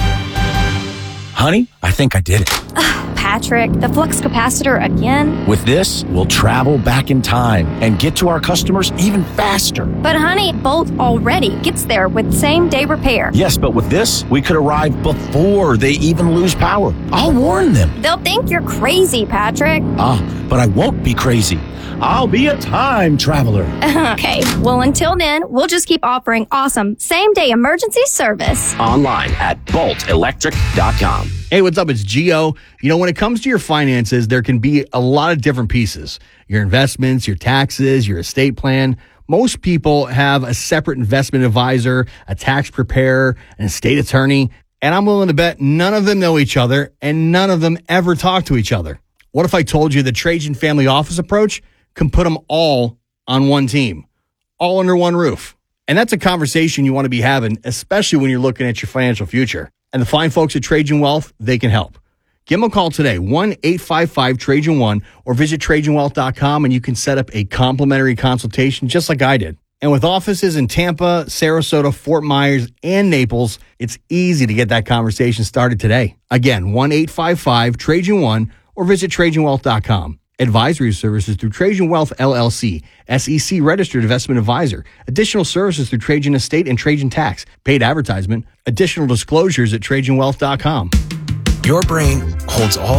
Honey, I think I did it. Patrick, the flux capacitor again? With this, we'll travel back in time and get to our customers even faster. But honey, Bolt already gets there with same-day repair. Yes, but with this, we could arrive before they even lose power. I'll warn them. They'll think you're crazy, Patrick. But I won't be crazy. I'll be a time traveler. Okay, well, until then, we'll just keep offering awesome same-day emergency service. Online at boltelectric.com. Hey, what's up? It's Gio. You know, when it comes to your finances, there can be a lot of different pieces. Your investments, your taxes, your estate plan. Most people have a separate investment advisor, a tax preparer, an estate attorney, and I'm willing to bet none of them know each other and none of them ever talk to each other. What if I told you the Trajan Family Office approach can put them all on one team, all under one roof? And that's a conversation you want to be having, especially when you're looking at your financial future. And the fine folks at Trajan Wealth, they can help. Give them a call today, 1-855-TRAJAN1, or visit TrajanWealth.com, and you can set up a complimentary consultation just like I did. And with offices in Tampa, Sarasota, Fort Myers, and Naples, it's easy to get that conversation started today. Again, 1-855-TRAJAN1 or visit TrajanWealth.com. Advisory services through Trajan Wealth, LLC, SEC Registered Investment Advisor. Additional services through Trajan Estate and Trajan Tax. Paid advertisement. Additional disclosures at TrajanWealth.com. Your brain holds all